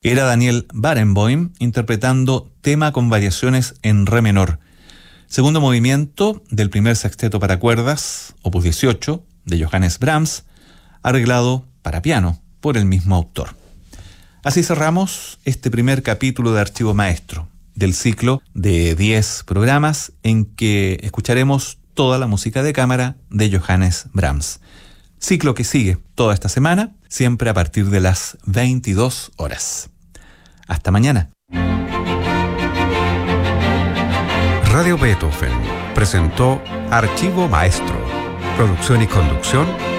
Era Daniel Barenboim interpretando Tema con variaciones en re menor. Segundo movimiento del primer sexteto para cuerdas, opus 18, de Johannes Brahms, arreglado para piano por el mismo autor. Así cerramos este primer capítulo de Archivo Maestro, del ciclo de 10 programas en que escucharemos toda la música de cámara de Johannes Brahms. Ciclo que sigue toda esta semana, siempre a partir de las 22 horas. Hasta mañana. Radio Beethoven presentó Archivo Maestro. Producción y conducción,